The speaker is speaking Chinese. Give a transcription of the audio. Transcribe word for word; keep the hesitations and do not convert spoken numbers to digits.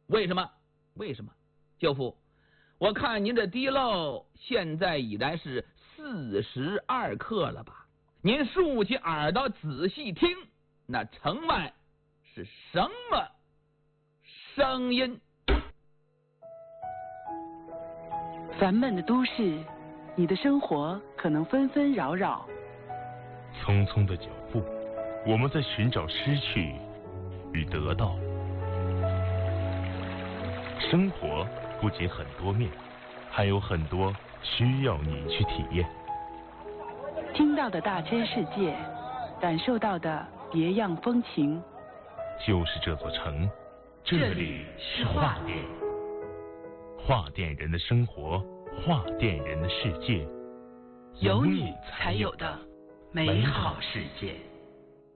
为什么？为什么？舅父，我看您这滴漏现在已然是四十二克了吧？您竖起耳朵仔细听，那城外是什么声音？ 烦闷的都市，你的生活可能纷纷扰扰。 匆匆的脚步，我们在寻找失去与得到。生活不仅很多面，还有很多需要你去体验。 听到的大千世界，感受到的别样风情。 就是这座城，这里是画店。画店人的生活，画店人的世界， 有你才有的美好世界。